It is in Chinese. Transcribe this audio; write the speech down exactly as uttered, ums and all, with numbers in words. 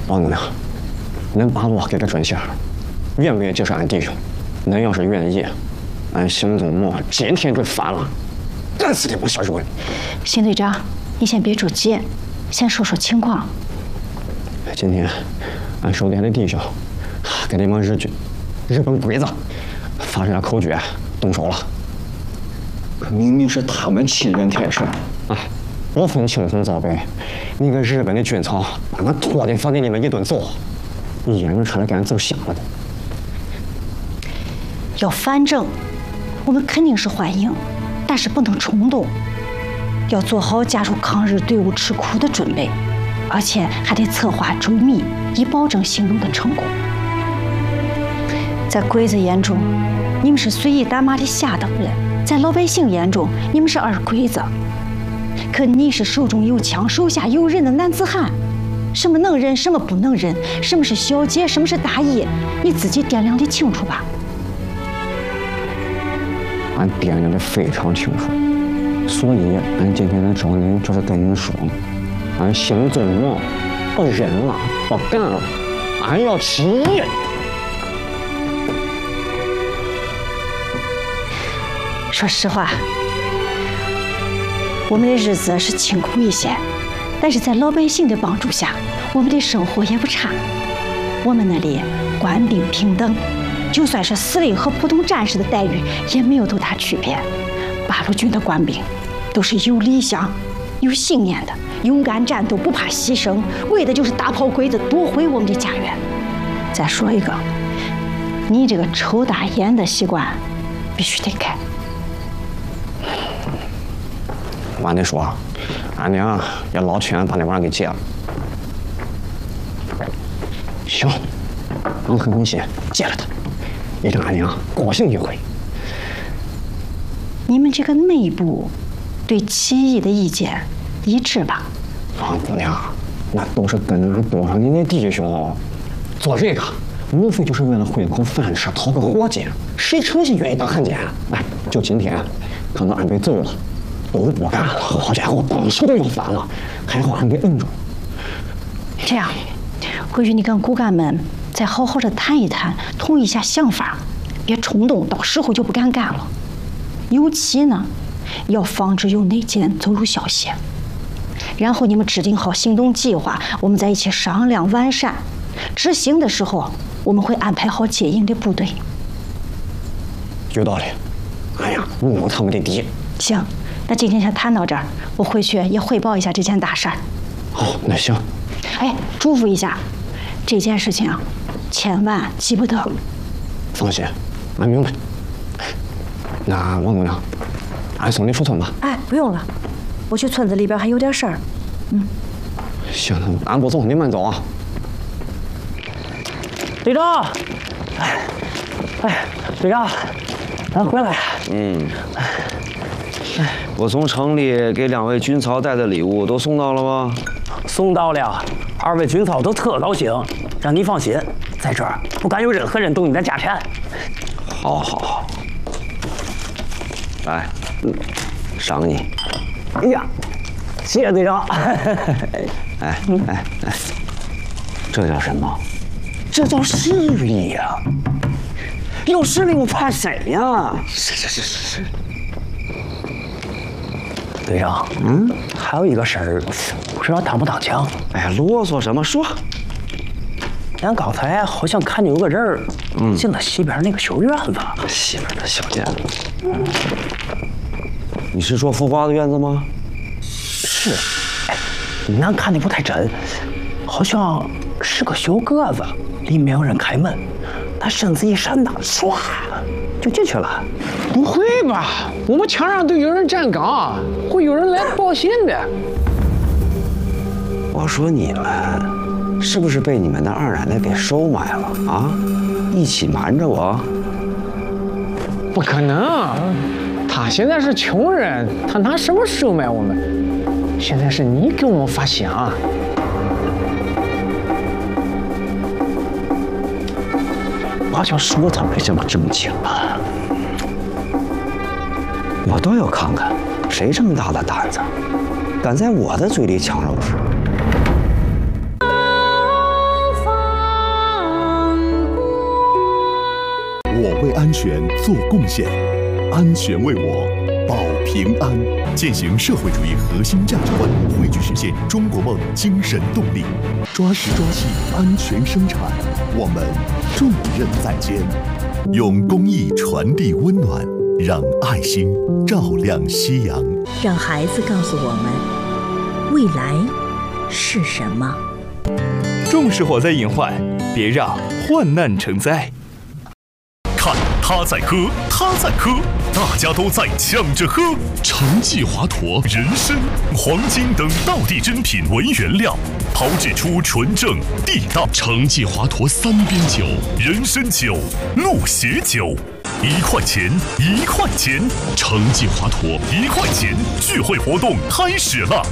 王姑娘，恁把路给个准信儿，愿不愿意接受俺弟兄？恁要是愿意，俺邢宗茂今天就翻了，干死这帮小人！ 邢队长，你先别着急，先说说情况。 今天俺手底下的弟兄跟那帮日军、日本鬼子发生了口角，动手了。可明明是他们侵人太甚啊！我分青红皂白，那个日本的军曹把俺拖进房间里面一顿揍，一眼就差点给俺揍瞎了的。 要反正，我们肯定是欢迎，但是不能冲动，要做好加入抗日队伍吃苦的准备，而且还得策划周密，以保证行动的成功。在鬼子眼中，你们是随意打骂的下等人；在老百姓眼中，你们是二鬼子。可你是手中有枪、手下有人的男子汉，什么能忍，什么不能忍，什么是小节，什么是大义，你自己掂量得清楚吧。 俺掂量得非常清楚，所以俺今天来找您，就是跟您说，俺邢宗茂不忍了，不干了，俺要起义。 说实话，我们的日子是清苦一些，但是在老百姓的帮助下，我们的生活也不差。我们那里官兵平等，就算是司令和普通战士的待遇也没有多大区别。八路军的官兵都是有理想、有信念的，勇敢战斗，不怕牺牲，为的就是打跑鬼子，夺回我们的家园。再说一个，你这个抽大烟的习惯必须得改。 俺得说，俺娘也捞钱把那玩意儿给戒了。行，俺很高兴戒了他，也让俺娘高兴一回。 你们这个内部对起义的意见一致吧？ 王姑娘，那都是跟俺多少年的弟兄，做这个无非就是为了混口饭吃，讨个活计，谁诚心愿意当汉奸？哎，就今天，可能俺被揍了。都不干了，好家伙，当时都要翻了，还好俺给摁住。 这样，回去你跟骨干们再好好的谈一谈，统一一下想法，别冲动，到时候就不敢干了。尤其呢，要防止有内奸走漏消息。然后你们制定好行动计划，我们在一起商量完善。执行的时候，我们会安排好接应的部队。 有道理。哎呀，不蒙他们的敌。 行。那今天先谈到这儿，我回去也汇报一下这件大事儿。 哦，那行。 哎，嘱咐一下，这件事情啊，千万急不得。 放心，俺明白。那王姑娘，俺送你出村吧。 哎，不用了，我去村子里边还有点事儿。嗯。 行，俺不走，你慢走啊。 队长，哎，哎，队长，咱回来。 嗯。我从城里给两位军曹带的礼物都送到了吗？ 送到了，二位军曹都特高兴。让你放心，在这儿不敢有任何人动你的家产。 好，好，好。来，嗯，赏你。 哎呀，谢谢队长。 哎哎哎，这叫什么？ 这叫势力呀！有势力我怕谁呀？ 是是是是是。 队长，嗯，还有一个事儿，不知道当不当讲。 哎呀，啰嗦什么？说。 俺刚才好像看见有个人儿，嗯，进了西边那个小院子。 西边的小院子。嗯。你是说福华的院子吗？ 是。哎，俺看的不太真，好像是个小个子，里面有人开门，他身子一闪呐，唰就进去了。 不会吧？我们墙上都有人站岗，会有人来报信的。 我说你们是不是被你们的二奶奶给收买了啊？一起瞒着我？ 不可能，他现在是穷人，他拿什么收买我们？现在是你给我们发饷。 我就说他没这么正经啊！我倒要看看谁这么大的胆子，敢在我的嘴里抢肉食。 全做贡献，安全为我保平安。践行社会主义核心价值观，汇聚实现中国梦精神动力，抓实抓细安全生产，我们重任在肩。用公益传递温暖，让爱心照亮夕阳， 让孩子告诉我们未来是什么。 重视火灾隐患，别让患难成灾。 看他在喝，他在喝，大家都在抢着喝。成绩华佗、人参、黄金等道地珍品为原料，炮制出纯正地道成绩华佗三边酒、人参酒、鹿血酒。一块钱，一块钱，成绩华佗一块钱聚会活动开始了。